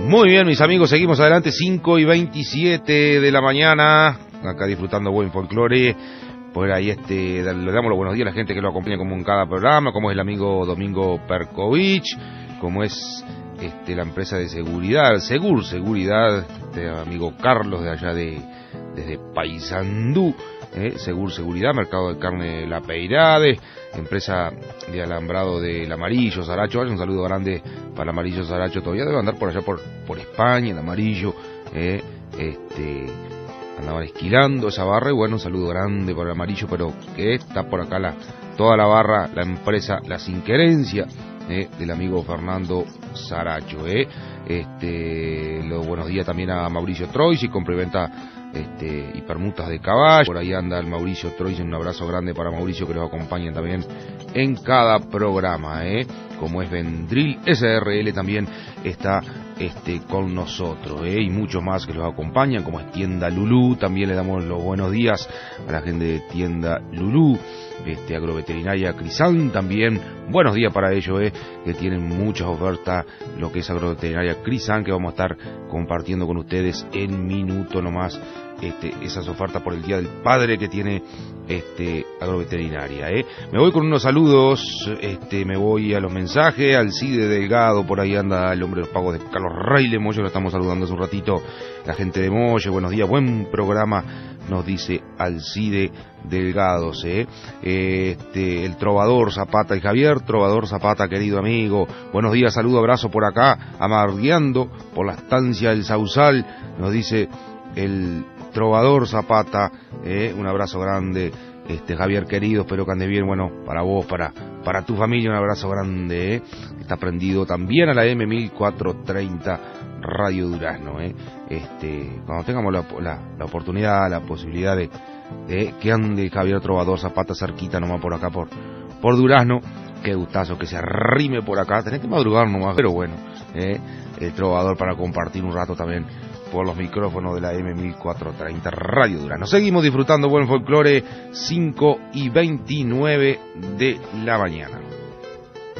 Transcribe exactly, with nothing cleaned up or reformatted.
Muy bien, mis amigos, seguimos adelante, cinco y veintisiete de la mañana, acá disfrutando buen folclore. Por ahí este, le damos los buenos días a la gente que lo acompaña como en cada programa, como es el amigo Domingo Perkovich, como es este, la empresa de seguridad, Segur Seguridad, este amigo Carlos de allá de desde Paysandú, eh, Segur Seguridad, mercado de carne La Peirade, empresa de alambrado del Amarillo, Saracho. Un saludo grande para el Amarillo Saracho, todavía debe andar por allá por, por España, el Amarillo, eh, este... andaban esquilando esa barra, y bueno, un saludo grande para el Amarillo, pero que está por acá la, toda la barra, la empresa La Sinquerencia, eh, del amigo Fernando Saracho, eh. Este, los buenos días también a Mauricio Troisi, compra y venta este, y permutas de caballo, por ahí anda el Mauricio Troisi, un abrazo grande para Mauricio que los acompaña también en cada programa, eh. Como es Vendril S R L también está este con nosotros, ¿eh? Y muchos más que los acompañan, como es Tienda Lulú. También le damos los buenos días a la gente de Tienda Lulú, este, Agroveterinaria Crisán también, buenos días para ellos, ¿eh? Que tienen muchas ofertas, lo que es Agroveterinaria Crisán, que vamos a estar compartiendo con ustedes en minuto nomás, este, esas ofertas por el Día del Padre que tiene este Agroveterinaria, ¿eh? Me voy con unos saludos, este, me voy a los mensajes, Alcide Delgado, por ahí anda el hombre de los pagos de Carlos Rey de Molle, lo estamos saludando hace un ratito, la gente de Molle, buenos días, buen programa, nos dice Alcide Delgado, ¿eh? Este, el Trovador Zapata y Javier, Trovador Zapata, querido amigo, buenos días, saludo, abrazo por acá, amargueando por la estancia del Sausal, nos dice el Trovador Zapata, eh, un abrazo grande, este Javier querido, espero que andes bien, bueno, para vos, para para tu familia, un abrazo grande, eh. Está prendido también a la M mil cuatrocientos treinta Radio Durazno, eh. Este, cuando tengamos la, la, la oportunidad, la posibilidad de, de que ande Javier Trovador Zapata cerquita nomás por acá, por, por Durazno, qué gustazo que se arrime por acá, tenés que madrugar nomás, pero bueno, eh, el Trovador para compartir un rato también por los micrófonos de la M mil cuatrocientos treinta Radio Durazno. Seguimos disfrutando buen folclore, cinco y veintinueve de la mañana.